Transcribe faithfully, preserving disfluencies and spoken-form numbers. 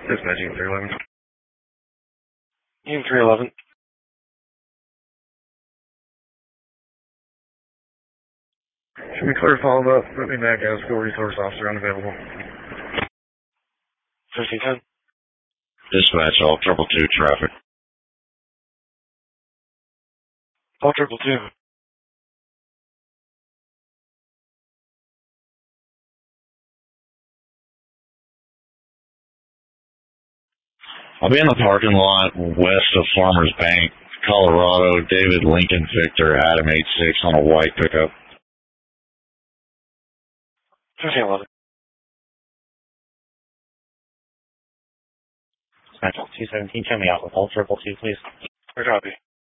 Dispatching three eleven. Team three eleven. Should be clear follow up. Put me back as school resource officer unavailable. fifteen ten. Dispatch all triple two traffic. All triple two. I'll be in the parking lot west of Farmers Bank, Colorado. David Lincoln Victor Adam eight six on a white pickup. fifteen eleven. Dispatch two seventeen, show me out with all triple two, please. I copy.